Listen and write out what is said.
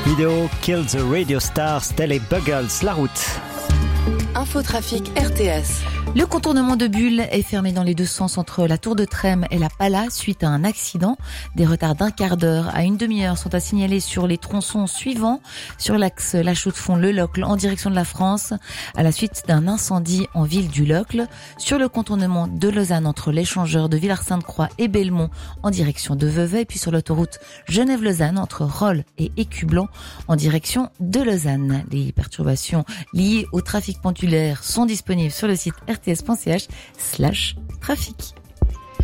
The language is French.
Vidéo Kill the Radio Star, Stella Buggles, la route. Infotrafic RTS. Le contournement de Bulle est fermé dans les deux sens entre la Tour de Trême et la Pala suite à un accident. Des retards d'un quart d'heure à une demi-heure sont à signaler sur les tronçons suivants. Sur l'axe La Chaux-de-Fonds-Le Locle en direction de la France, à la suite d'un incendie en ville du Locle. Sur le contournement de Lausanne entre l'échangeur de Villars-Sainte-Croix et Belmont en direction de Vevey. Et puis sur l'autoroute Genève-Lausanne entre Rolle et Écublanc en direction de Lausanne. Les perturbations liées au trafic pendulaire sont disponibles sur le site rts.ch/trafic.